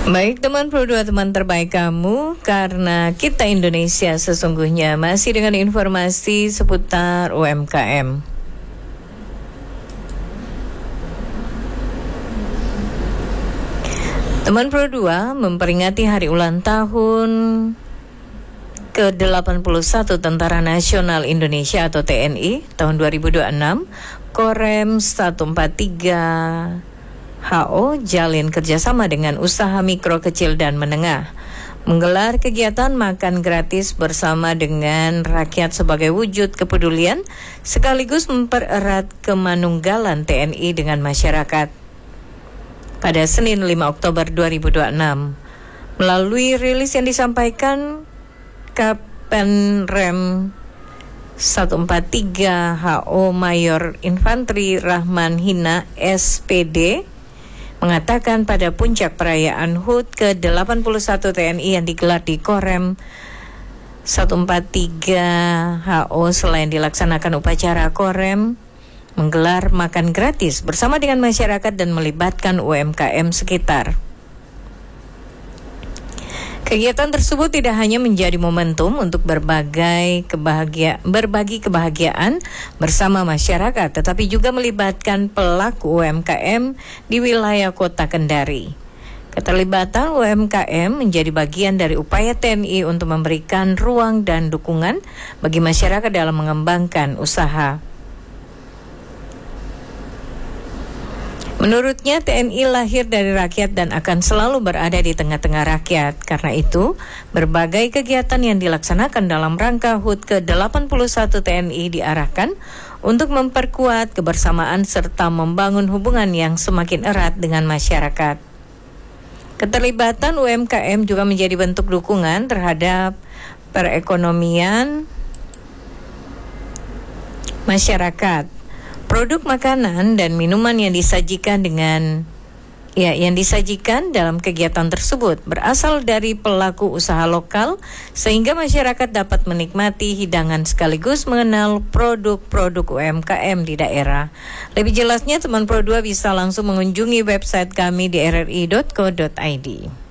Baik teman Pro 2, teman terbaik kamu, karena kita Indonesia sesungguhnya masih dengan informasi seputar UMKM. Teman Pro 2 memperingati hari ulang tahun ke-81 Tentara Nasional Indonesia atau TNI tahun 2026. Korem 143 HO jalin kerjasama dengan usaha mikro, kecil, dan menengah, menggelar kegiatan makan gratis bersama dengan rakyat sebagai wujud kepedulian sekaligus mempererat kemanunggalan TNI dengan masyarakat. Pada Senin 5 Oktober 2026, melalui rilis yang disampaikan Kapten-Rem 143 HO Mayor Infantri Rahman Hina SPD mengatakan pada puncak perayaan HUT ke-81 TNI yang digelar di Korem 143 HO, selain dilaksanakan upacara Korem, menggelar makan gratis bersama dengan masyarakat dan melibatkan UMKM sekitar. Kegiatan tersebut tidak hanya menjadi momentum untuk berbagi kebahagiaan bersama masyarakat, tetapi juga melibatkan pelaku UMKM di wilayah Kota Kendari. Keterlibatan UMKM menjadi bagian dari upaya TNI untuk memberikan ruang dan dukungan bagi masyarakat dalam mengembangkan usaha. Menurutnya, TNI lahir dari rakyat dan akan selalu berada di tengah-tengah rakyat. Karena itu, berbagai kegiatan yang dilaksanakan dalam rangka HUT ke-81 TNI diarahkan untuk memperkuat kebersamaan serta membangun hubungan yang semakin erat dengan masyarakat. Keterlibatan UMKM juga menjadi bentuk dukungan terhadap perekonomian masyarakat. Produk makanan dan minuman yang disajikan dalam kegiatan tersebut berasal dari pelaku usaha lokal sehingga masyarakat dapat menikmati hidangan sekaligus mengenal produk-produk UMKM di daerah. Lebih jelasnya teman Pro 2 bisa langsung mengunjungi website kami di rri.co.id.